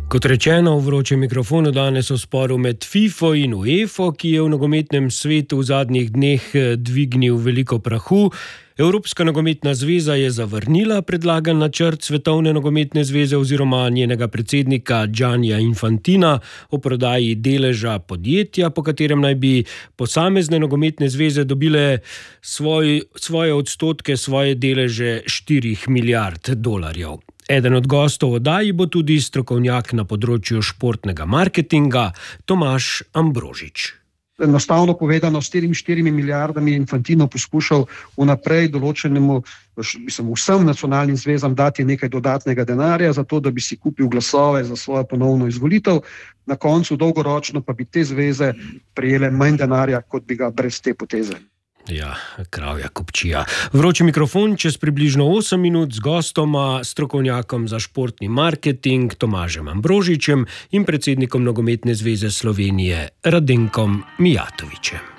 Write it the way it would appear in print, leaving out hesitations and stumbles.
Kot rečeno, v vročem mikrofonu danes o sporu med FIFO in UEFA, ki je v nogometnem svetu v zadnjih dneh dvignil veliko prahu. Evropska nogometna zveza je zavrnila predlagan načrt Svetovne nogometne zveze oziroma njenega predsednika Giannija Infantina o prodaji deleža podjetja, po katerem naj bi posamezne nogometne zveze dobile svoje odstotke, svoje deleže $4 milijard. Eden od gostov oddaji bo tudi strokovnjak na področju športnega marketinga Tomaž Ambrožič. Enostavno povedano, s 4 milijardami Infantino poskušal vnaprej vsem nacionalnim zvezam dati nekaj dodatnega denarja, zato da bi si kupil glasove za svojo ponovno izvolitev. Na koncu dolgoročno pa bi te zveze prejele manj denarja, kot bi ga brez te poteze. Ja, kravja kupčija. Vroči mikrofon čez približno 8 minut z gostoma, strokovnjakom za športni marketing Tomažem Ambrožičem in predsednikom Nogometne zveze Slovenije Radenkom Mijatovićem.